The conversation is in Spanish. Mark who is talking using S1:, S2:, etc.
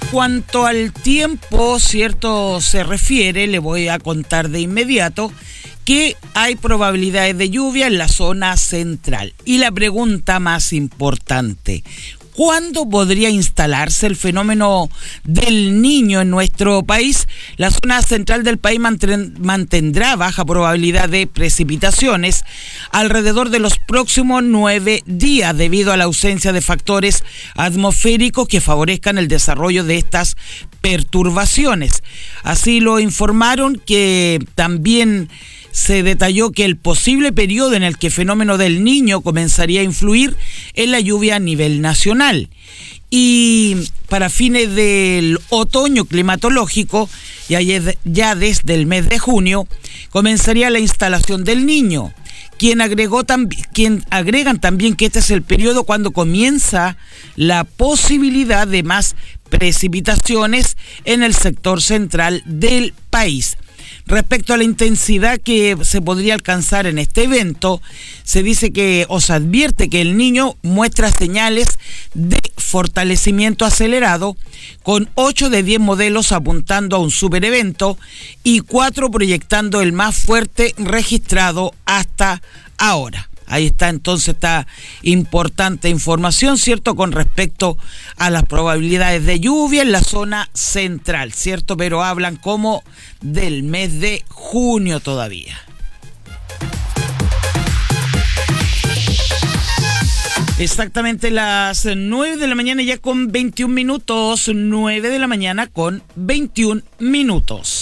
S1: cuanto al tiempo, ¿cierto?, se refiere, le voy a contar de inmediato que hay probabilidades de lluvia en la zona central. Y la pregunta más importante: ¿cuándo podría instalarse el fenómeno del Niño en nuestro país? La zona central del país mantendrá baja probabilidad de precipitaciones alrededor de los próximos 9 días debido a la ausencia de factores atmosféricos que favorezcan el desarrollo de estas perturbaciones. Así lo informaron, que también se detalló que el posible periodo en el que el fenómeno del Niño comenzaría a influir en la lluvia a nivel nacional. Y para fines del otoño climatológico, ya desde el mes de junio, comenzaría la instalación del Niño, quien agregan también que este es el periodo cuando comienza la posibilidad de más precipitaciones en el sector central del país. Respecto a la intensidad que se podría alcanzar en este evento, se dice que, o se advierte que el Niño muestra señales de fortalecimiento acelerado, con 8 de 10 modelos apuntando a un superevento y 4 proyectando el más fuerte registrado hasta ahora. Ahí está entonces esta importante información, ¿cierto?, con respecto a las probabilidades de lluvia en la zona central, ¿cierto? Pero hablan como del mes de junio todavía. Exactamente las 9 de la mañana ya con 21 minutos, 9 de la mañana con 21 minutos.